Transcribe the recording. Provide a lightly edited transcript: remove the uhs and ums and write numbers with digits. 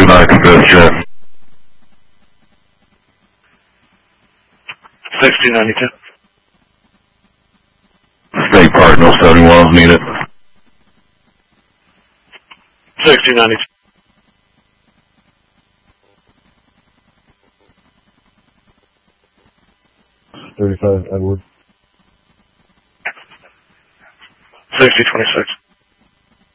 American Ghost Jet. 1692. State Park, no 71 is needed. 1692. 35 Edward. 6026.